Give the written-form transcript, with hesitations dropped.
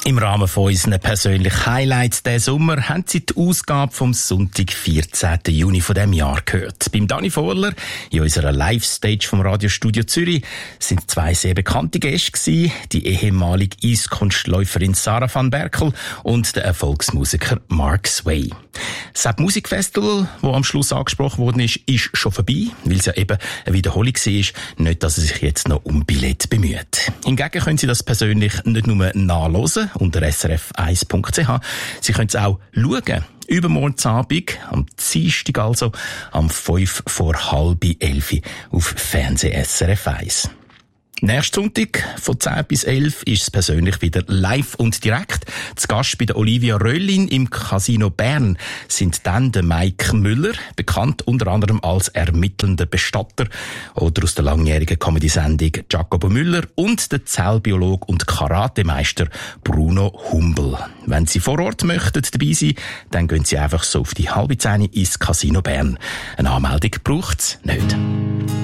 Im Rahmen von unseren persönlichen Highlights diesen Sommer haben Sie die Ausgabe vom Sonntag, 14. Juni von diesem Jahr gehört. Beim Dani Vorler, in unserer Live-Stage vom Radiostudio Zürich, sind zwei sehr bekannte Gäste gewesen, die ehemalige Eiskunstläuferin Sarah van Berkel und der Erfolgsmusiker Mark Sway. Das Musikfestival, das am Schluss angesprochen worden ist schon vorbei, weil es ja eben eine Wiederholung war. Nicht, dass es sich jetzt noch um Billett bemüht. Hingegen können Sie das persönlich nicht nur nachhören unter srf1.ch. Sie können es auch schauen. Übermorgen Abend, am Dienstag also, am 11:05 auf Fernseh SRF 1. Nächsten Sonntag von 10 bis 11 ist es persönlich wieder live und direkt. Zu Gast bei der Olivia Röllin im Casino Bern sind dann der Mike Müller, bekannt unter anderem als ermittelnder Bestatter, oder aus der langjährigen Comedy-Sendung Jacobo Müller, und der Zellbiologe und Karatemeister Bruno Humbel. Wenn Sie vor Ort möchten dabei sein, dann gehen Sie einfach so auf die 9:30 ins Casino Bern. Eine Anmeldung braucht's nicht.